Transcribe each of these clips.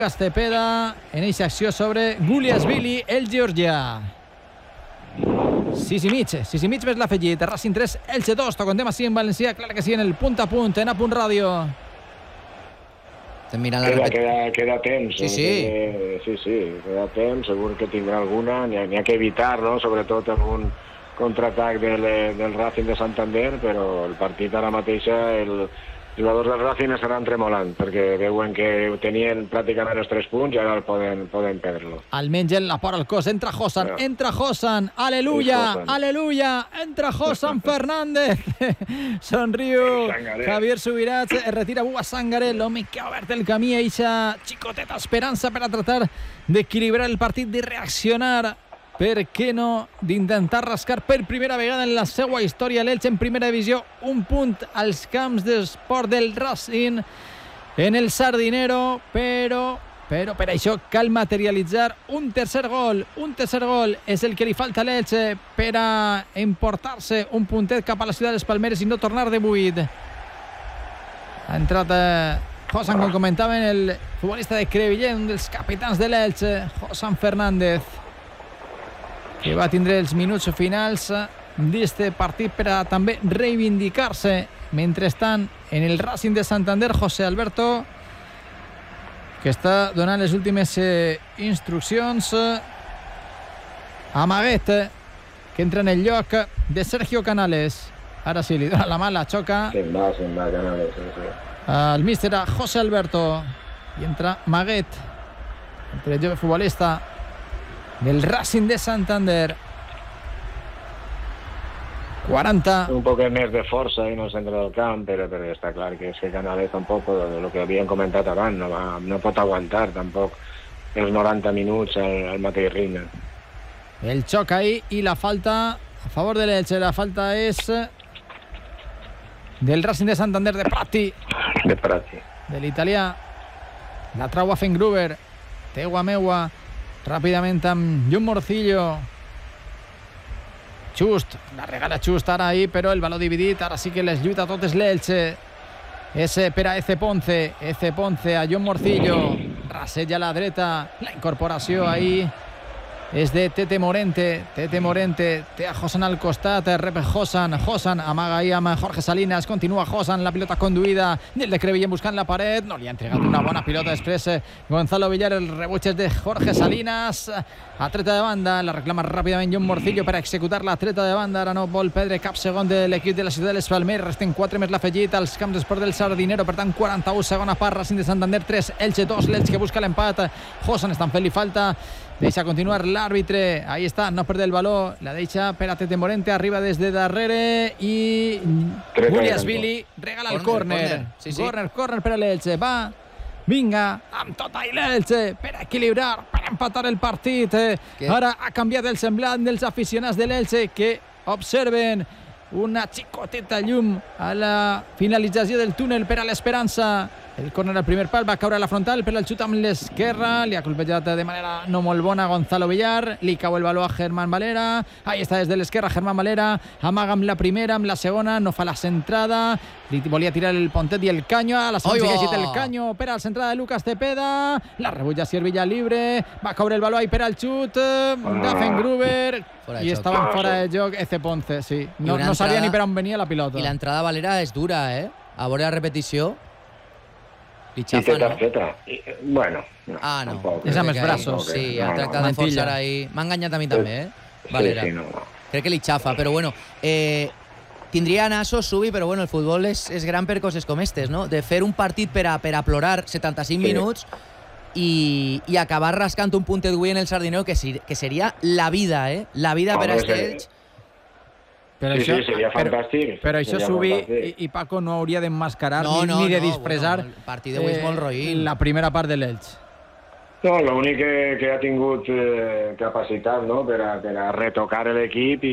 Cepeda en aquesta acció sobre Guliasvili, el georgià. 6 i mig més l'afegit. Racing 3, Elche 2. Toquem així en valencià, clar que sí, en el punt a punt, en A Punt Ràdio. Estem mirant la repetició. Queda temps. Sí, queda temps. Segur que tindrà alguna. N'hi ha que evitar, no? Sobretot algun contraatac del Racing de Santander, però el partit ara mateix els jugadors del Racing estaran tremolant perquè veuen que tenien pràcticament els 3 punts i ara el poden perdre-lo. Almenys en la por al cos, entra Josan, aleluya, entra Josan Fernández. Somriu Javier Subirats, es retira Bua Sangaré, l'home que ha obert el camí a eixa xicoteta esperança per a tratar d'equilibrar el partit, de reaccionar, per què no, d'intentar rascar per primera vegada en la seva història l'Elche en primera divisió un punt als camps d'esport del Racing en el Sardinero, però per això cal materialitzar un tercer gol és el que li falta a l'Elche per a emportar-se un puntet cap a la ciutat dels Palmeres i no tornar de buit. Ha entrat Josan, com comentaven, el futbolista de Crevillent, un dels capitans de l'Elche, Josan Fernández, que va tindre els minuts finals d'este partit per a també reivindicar-se. Mentrestant, en el Racing de Santander, José Alberto, que està donant les últimes instruccions a Maguet, que entra en el lloc de Sergio Canales. Ara sí, li dona la mà, la xoca. Se'n va, Canales. Sí. El míster a José Alberto. I entra Maguet, entre el jove futbolista del Racing de Santander. 40. Un poc més de força en el centre del camp, però està clar que és que Canales tampoc, el que havíem comentat abans, no pot aguantar tampoc els 90 minuts al mateix ritme. El xoc ahí i la falta a favor de l'Elche. La falta és del Racing de Santander, de Prati. De l'italià. La trau a Fengruber. Teua meua. Ràpidament amb Llum Morcillo. Just, la regala Just ara ahí, però el baló dividit. Ara sí que les lluita totes l'Elche. És per a Eze Ponce a Llum Morcillo. Raseja a la dreta. La incorporació ahí és de Tete Morente, té a Josan al costat, rep Josan amaga ahí amb Jorge Salinas, continua Josan, la pilota conduïda del de Crevillent buscant la paret, no li ha entregat una bona pilota després Gonzalo Villar, el rebuig és de Jorge Salinas, a treta de banda, la reclama ràpidament Llum Morcillo per executar la treta de banda, ara no vol perdre cap segon de l'equip de la ciutat de les Palmeres, resten 4 més l'afegit als camps d'esport del Sardinero, per tant 41, segona part, Racing de Santander 3, Elche 2, l'Elche que busca l'empat, Josan estan fent-li falta, deixa continuar l'àrbitre, ahí està, no perd el baló, la deixa per a Tete Morente, arriba des de darrere i Guliasvili regala el córner. Córner per a l'Elche, va, vinga, amb tot ahí l'Elche per a equilibrar, per a empatar el partit. Ara ha canviat el semblant dels aficionats de l'Elche que observen una xicoteta llum a la finalització del túnel per a l'Esperança. El córner al primer pal, va caure a la frontal per al xut amb l'esquerra, li ha colpejat de manera no molt bona Gonzalo Villar, li cau el baló a Germán Valera, ahí està des de l'esquerra Germán Valera, amaga amb la primera, amb la segona, no fa la centrada, li volia tirar el pontet i el canyo, a la segona segueix el canyo per a la centrada de Lucas Cepeda, la rebutja Siervilla libre, va caure el baló ahí per al xut Gaffengruber, i estaven fora de joc Eze Ponce, sí, no sabia ni per on venia la pilota. I l'entrada Valera és dura, a veure la repetició. I té targeta. Bueno, no. Tampoc. És amb els braços. Sí, ha tractat de forçar ahí. M'ha enganyat a mi també, Valera. Sí, no. Crec que li xafa, però bueno, tindria nassos, Subi, però bueno, el futbol és gran per coses com estes, no? De fer un partit per a plorar 75 minuts i acabar rascant un puntet d'avui en el Sardinero, que seria la vida, La vida per a este Elx. Sí, seria fantàstic. Però això, Subi i Paco, no hauria d'emmascarar ni de disfressar el partit d'avui és molt roïn. La primera part de l'Elx. No, l'únic que ha tingut capacitat, no?, per a retocar l'equip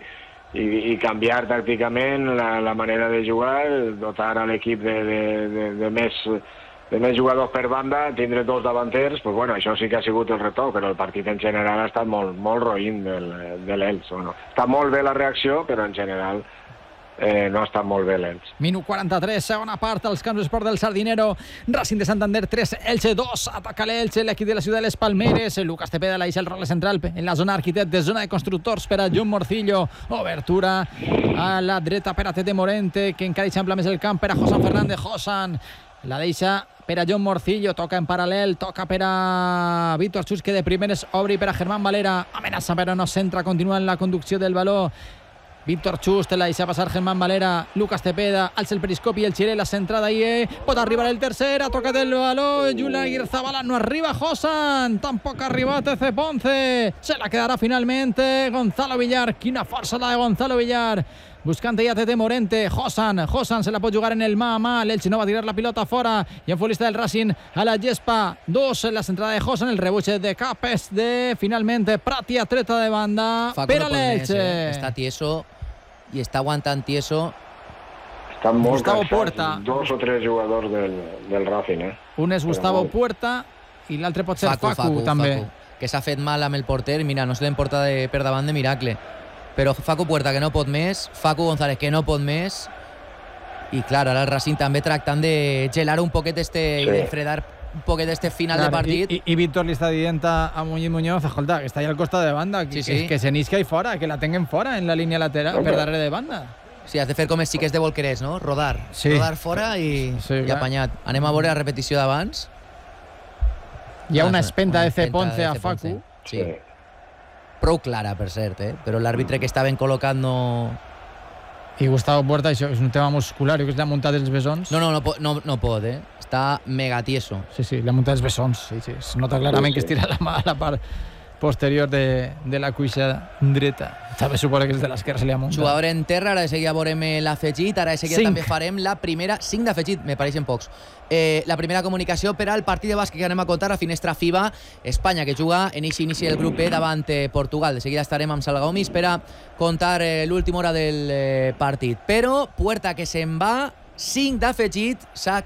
i canviar tàcticament la manera de jugar, dotar a l'equip de més jugadors per banda, tindre 2 davanters, pues bueno, això sí que ha sigut el retoc, però el partit en general ha estat molt roïn de l'Elx. Bueno, està molt bé la reacció, però en general no està molt bé l'Elx. Minut 43, segona part, als camps d'esport del Sardinero. Racing de Santander 3, Elche 2. Ataca l'Elche, l'equip de la ciutat de les Palmeres. Lucas Tepeda la deixa el rol central en la zona arquitect de zona de constructors per a John Morcillo. Obertura a la dreta per a Tete Morente, que encara eixampla més el camp per a Josan Fernández. Josan la deixa per a John Morcillo, toca en paral·lel, toca per a Víctor Chus, que de primeres obri per a Germán Valera. Amenaça però no centra, continua en la conducció del baló. Víctor Chus te la deixa passar Germán Valera. Lucas Tepeda, alça el periscopi, el xile, la centrada ahí, pot arribar el tercer, ha tocat el baló, Julián Aguirre-Zabala, no arriba Josan, tampoc ha arribat Ece Ponce, se la quedarà finalmente Gonzalo Villar. Quina força la de Gonzalo Villar, buscant ja Tete Morente. Josan se la pot jugar en el mà a mà, l'Elche no va tirar la pilota fora, i en futbolista del Racing a la gespa. 2 en la centrada de Josan, el rebuig de Capes de finalmente Pratia, treta de banda per a l'Elche. Està tieso i està aguantant tieso. Estan molt Gustavo cansats, Puerta. 2 o 3 jugadors del Racing, Un és Gustavo Puerta i l'altre pot ser Facu també. Que s'ha fet mal amb el porter, mira, no se l'emporta per davant de miracle. Però Facu Puerta, que no pot més, Facu González, que no pot més, i clar, ara el Racing també tractant de gelar un poquet i de fredar un poquet final de partit. I Víctor li està dient a Muñoz, escolta, que està allà al costat de banda, que se n'isca ahí fora, que la tenguen fora en la línia lateral, per darrere de banda. Sí, has de fer com els xiquets de Bolquerés, no? Rodar fora i apanyat. Anem a veure la repetició d'abans. Hi ha una espenta de Ponce a Facu. Sí. Prou clara, per cert, però l'àrbitre que està ben col·locat no... I Gustavo Puerta, això és un tema muscular, que l'ha muntat els bessons. No pot, està mega tieso. Sí, l'ha muntat els bessons. Sí. Es nota clarament que es tira la mà a la part posterior de la cuixa dreta. També suposa que és de l'esquerra se li ha muntat. Jugador en terra, ara de seguida veurem l'afegit, ara de seguida també farem la primera... 5 d'afegit, me pareixen pocs. La primera comunicació per al partit de bàsquet que anem a contar a finestra FIBA. Espanya, que juga en inici del grup B davant Portugal. De seguida estarem amb Salgaomis per a contar l'última hora del partit. Però Puerta, que se'n va, 5 d'afegit, s'han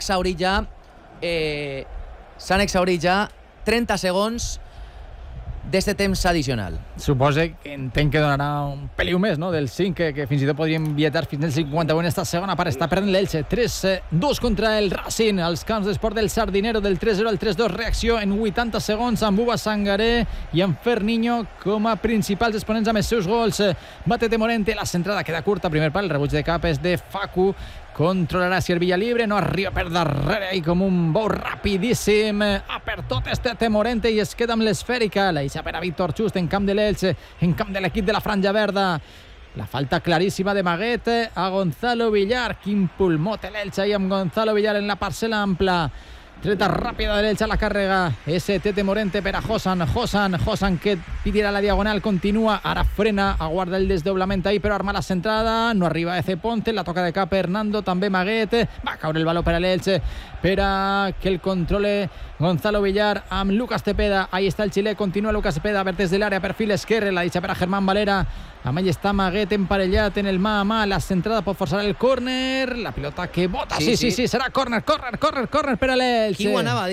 exhaurit ja 30 segons d'este temps addicional. Entenc que donarà un peliu més, no?, del 5, que fins i tot podríem vietar fins al 51 en esta segona part. Està perdent l'Elche, 3-2 contra el Racing, als camps d'esport del Sardinero, del 3-0 al 3-2, reacció en 80 segons amb Uba Sangaré i amb Ferniño com a principals exponents amb els seus gols. Va Tete Morente, la centrada queda curta, primer pal, el rebuig de Capes de Facu, controlarà si el Villa Libre, no arriba per darrere i com un bou rapidíssim a per tot Tete Morente i es queda amb l'esfèrica, la deixa per a Víctor Chust en camp de l'Elche, en camp de l'equip de la Franja Verda. La falta claríssima de Maguet a Gonzalo Villar. Quin pulmó té l'Elche ahí amb Gonzalo Villar en la parcel·la ampla. Treta ràpida de l'Elche a la càrrega. Ese Tete Morente per a Josan que pidirà la diagonal, continua, ara frena, aguarda el desdoblament ahí, però arma la centrada, no arriba Ece Ponce, la toca de cap Hernando, també Maguet, va caure el baló per a l'Elche, per a que el controle Gonzalo Villar amb Lucas Tepeda. Ahí està el xilè, continua Lucas Tepeda, a des de l'àrea, perfil esquerre, la deixa per a Germán Valera, amb ell està Maguet emparellat en el mà a mà, la centrada pot forçar el córner, la pilota que bota, sí, serà córner per a l'Elche. Qui ho anava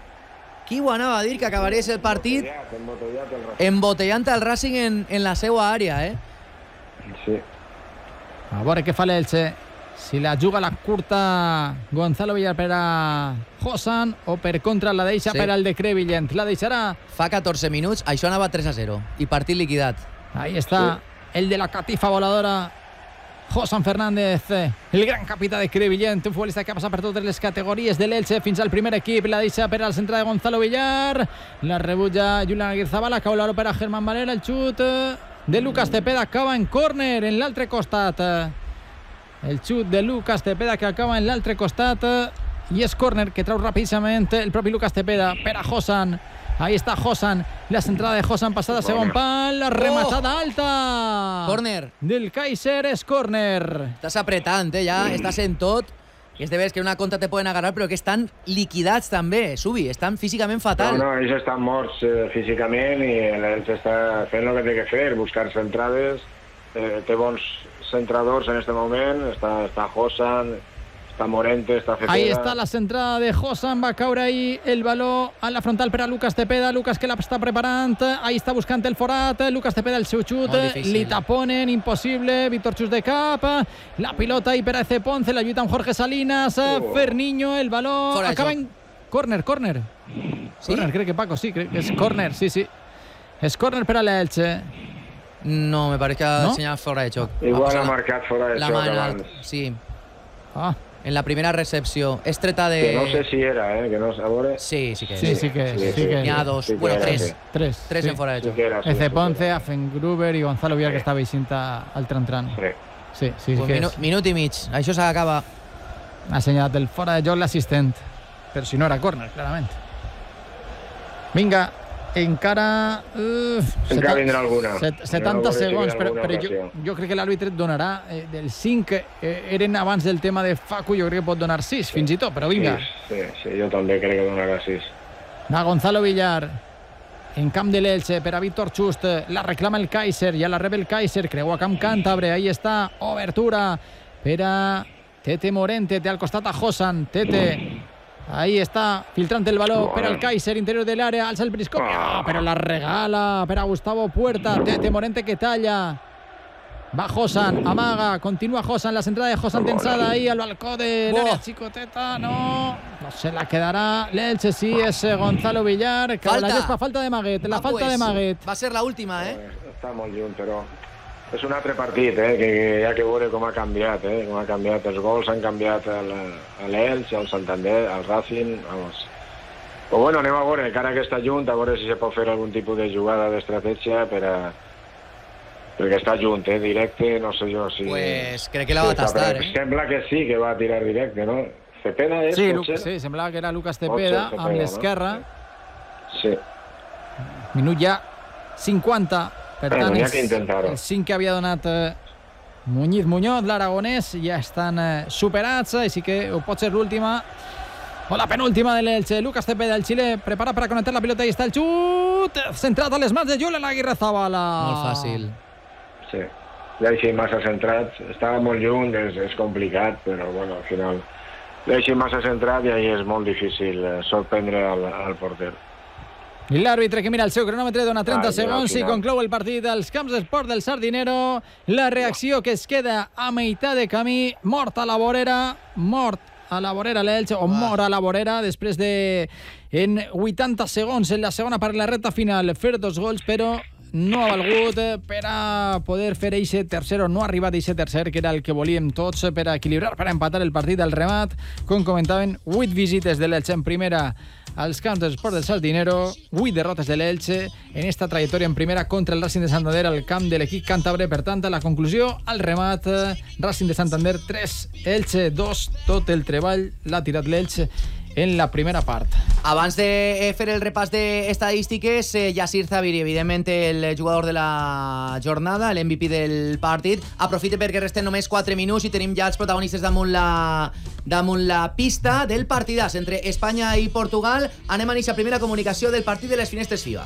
a dir que acabaria el partit embotellant el Racing en la seva àrea, Sí. A veure què fa l'Elche, si la juga la curta Gonzalo Villar per a Josan o per contra la deixa per al de Crevillent. La deixarà. Fa 14 minuts, això anava 3-0 i partit liquidat. Ahí està el de la catifa voladora, Josan Fernández, el gran capità de Crevillent, un futbolista que ha passat per totes les categories de l'Elche fins al primer equip. La deixa per al centre de Gonzalo Villar, la rebutja Julián Aguirre-Zabala, cau l'aro per a Germán Valera, el xut de Lucas Tepeda acaba en córner en l'altre costat. El xut de Lucas Tepeda que acaba en l'altre costat i és córner que trau rapidíssimament el propi Lucas Tepeda per a Josan. Ahí está Josan, la centrada de Josan passada a segon pal, la rematada alta. Córner. Del Kaiser és córner. Estàs apretant, ja, estàs en tot. I és de veres que una contra te poden agarrar, però que estan liquidats també, Subi, estan físicament fatal. No, ells estan morts físicament i ells està fent el que té que fer, buscar centrades. Té bons centradors en aquest moment, està Josan, Està Morente, està Cepeda. Ahí està la centrada de Josan, va caure ahí el baló a la frontal per a Lucas Cepeda, Lucas que l'està preparant, ahí està buscant el forat, Lucas Cepeda el seu xut, li taponen, impossible, Víctor Chus de cap, la pilota ahí per a Ece Ponce, la lluita amb Jorge Salinas, Ferniño, el baló, acaba en córner. ¿Sí? Córner, crec que Paco, sí, crec que és córner, sí. És córner per a l'Elche. No, me parece que ha señalado fuera de choc. Igual ha marcat fora de la xoc mano, abans. sí. En la primera recepció. És treta de... Que no sé si era, que no... A veure... Sí que és. Sí que és. N'hi ha dos, bueno, tres. Tres sí. en fora de xoc. Ece Ponce, Afengruber i Gonzalo Villar, que estava eixint al tran. Sí pues que és. Minut i mig, això s'acaba. Ha assenyalat el fora de joc l'assistent, però si no era córner, clarament. Vinga, encara vindrà alguna. 70 segons, però jo crec que l'àrbitre et donarà del 5 eren abans del tema de Facu, jo crec que pot donar 6 fins i tot, però vinga. Sí, jo també crec que donarà 6. Va Gonzalo Villar en camp de l'Elche per a Víctor Chust, la reclama el Kaiser, ja la rep el Kaiser, creua camp Càntabre, ahí està, obertura per a Tete Morente, té al costat a Josan, Tete, ahí està, filtrant el baló per al Kaiser, interior de l'àrea, alça el periscopi, però la regala per a Gustavo Puerta, Tete Morente que talla, va Josan, amaga, continua Josan, la centrada de Josan tensada ahí al balcó de l'àrea xicoteta, no se la quedarà l'Elche, sí, és Gonzalo Villar, que la gespa, falta de Maguet, la falta de Maguet. Va ser l'última, Està molt lluny, però és un altre partit, que hi ha que veure com ha canviat, com ha canviat. Els gols han canviat a l'Elche, al Santander, al Racing, vamos. Però bueno, anem a veure, encara que està junt, a veure si se pot fer algun tipus de jugada d'estratègia perquè està junt, directe, no sé jo si... Pues crec que la va tastar, Sembla que sí, que va tirar directe, no? Cepeda és, sí, semblava que era Lucas Cepeda amb l'esquerra. Sí. Minut ja 50, per tant és el 5 que havia donat Muñiz Muñoz, l'aragonès, ja estan superats, així que pot ser l'última o la penúltima de l'Elche. Lucas Cepeda, el xilè, prepara per a connectar la pilota, i està el xut centrat a les mans de Julen Aguirrezabala. Molt fàcil. Sí, deixi massa centrats, estava molt lluny, és complicat, però bueno, al final deixi massa centrat i ahí és molt difícil sorprendre al porter. I l'àrbitre que mira el seu cronòmetre, dona 30 segons i conclou el partit als camps d'esport del Sardinero. La reacció que es queda a meitat de camí, mort a la vorera l'Elche, o mort a la vorera, després de en 80 segons en la segona part de la recta final fer 2 gols, però no ha valgut per a poder fer eixe tercer, o no ha arribat eixe tercer, que era el que volíem tots, per a equilibrar, per a empatar el partit al remat. Com comentaven, 8 visites de l'Elche en primera als camps d'esport del Sardinero, 8 derrotes de l'Elche en esta trajectòria en primera contra el Racing de Santander al camp de l'equip càntabre. Per tant, la conclusió, al remat, Racing de Santander 3, Elche 2, tot el treball l'ha tirat l'Elche en la primera part. Abans de fer el repàs d'estadístiques, Yassir Zaviri, evidentment el jugador de la jornada, l'MVP del partit. Aprofite perquè resten només 4 minuts i tenim ja els protagonistes damunt la pista del partidàs entre Espanya i Portugal. Anem a iniciar primera comunicació del partit de les finestres FIBA.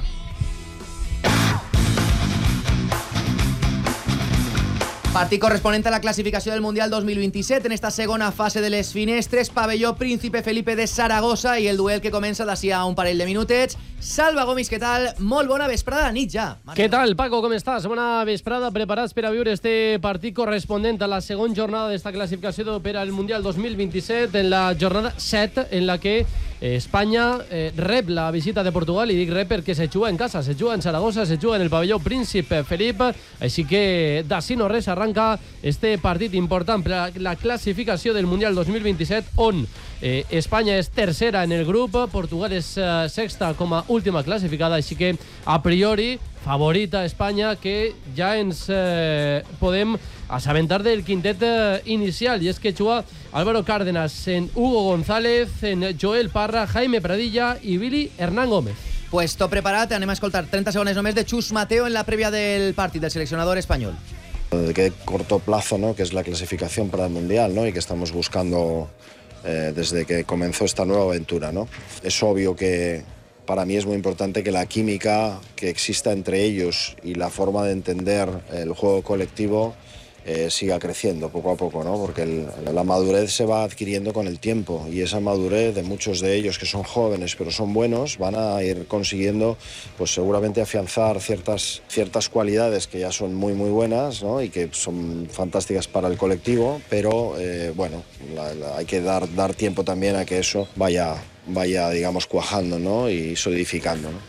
Partit corresponent a la classificació del Mundial 2027 en esta segona fase de les finestres, pavelló Príncipe Felipe de Saragossa, i el duel que comença d'ací a un parell de minutets. Salva Gomis, què tal? Molt bona vesprada, nit ja. Què tal, Paco, com estàs? Bona vesprada, preparats per a viure este partit corresponent a la segona jornada d'esta classificació per al Mundial 2027, en la jornada 7, en la que Espanya rep la visita de Portugal, i dic rep perquè se juga en casa, se juga en Saragossa, se juga en el pavelló Príncipe Felipe, així que d'ací no res arranca este partit important per a la classificació del Mundial 2027, on Espanya és tercera en el grup, Portugal és sexta com a última classificada, així que a priori favorita Espanya, que ja ens podem assabentar del quintet inicial, i és que juga Álvaro Cárdenas, en Hugo González, en Joel Parra, Jaime Pradilla i Billy Hernán Gómez. Pues tot preparat, anem a escoltar 30 segons només de Chus Mateo en la prèvia del partit del seleccionador espanyol. De qué corto plazo, ¿no?, que es la clasificación para el Mundial, ¿no?, y que estamos buscando desde que comenzó esta nueva aventura, ¿no? Es obvio que para mí es muy importante que la química que exista entre ellos y la forma de entender el juego colectivo siga creciendo poco a poco, ¿no? Porque la madurez se va adquiriendo con el tiempo y esa madurez de muchos de ellos que son jóvenes pero son buenos van a ir consiguiendo pues seguramente afianzar ciertas cualidades que ya son muy buenas, ¿no? Y que son fantásticas para el colectivo, pero bueno, hay que dar tiempo también a que eso vaya digamos cuajando, ¿no? Y solidificando, ¿no?